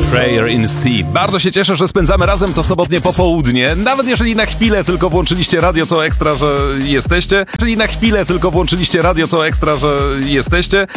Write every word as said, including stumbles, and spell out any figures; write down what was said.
Prayer in Sea. Bardzo się cieszę, że spędzamy razem to sobotnie popołudnie. Nawet jeżeli na chwilę tylko włączyliście radio, to ekstra, że jesteście. Jeżeli na chwilę tylko włączyliście radio, to ekstra, że jesteście.